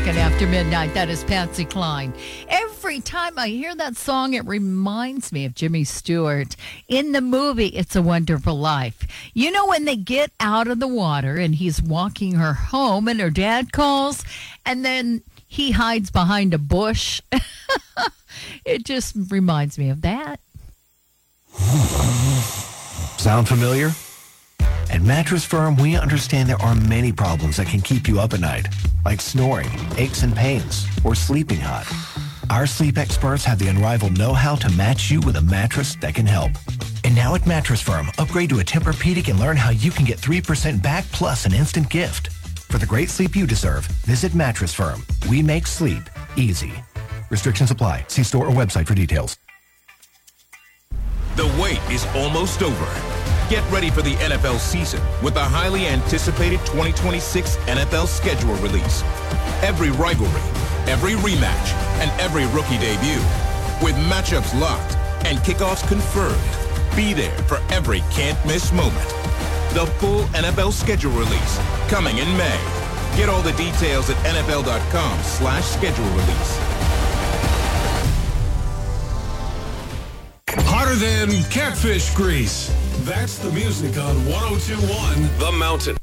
second after midnight. That is Patsy Cline. Every time I hear that song, it reminds me of Jimmy Stewart in the movie It's a Wonderful Life. You know, when they get out of the water and he's walking her home and her dad calls and then he hides behind a bush. It just reminds me of that. Sound familiar? At Mattress Firm, we understand there are many problems that can keep you up at night, like snoring, aches and pains, or sleeping hot. Our sleep experts have the unrivaled know-how to match you with a mattress that can help. And now at Mattress Firm, upgrade to a Tempur-Pedic and learn how you can get 3% back plus an instant gift. For the great sleep you deserve, visit Mattress Firm. We make sleep easy. Restrictions apply. See store or website for details. The wait is almost over. Get ready for the NFL season with the highly anticipated 2026 NFL schedule release. Every rivalry, every rematch, and every rookie debut. With matchups locked and kickoffs confirmed. Be there for every can't-miss moment. The full NFL schedule release coming in May. Get all the details at nfl.com/schedule release. Hotter than catfish grease. That's the music on 102.1 The Mountain.